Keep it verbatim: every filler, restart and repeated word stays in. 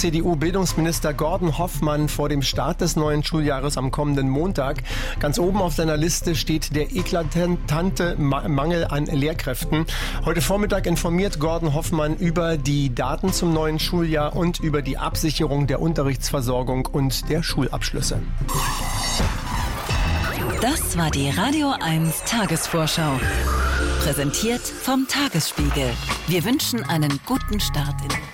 C D U-Bildungsminister Gordon Hoffmann vor dem Start des neuen Schuljahres am kommenden Montag. Ganz oben auf seiner Liste steht der eklatante Mangel an Lehrkräften. Heute Vormittag informiert Gordon Hoffmann über die Daten zum neuen Schuljahr und über die Absicherung der Unterrichtsversorgung und der Schulabschlüsse. Das war die Radio eins Tagesvorschau. Präsentiert vom Tagesspiegel. Wir wünschen einen guten Start in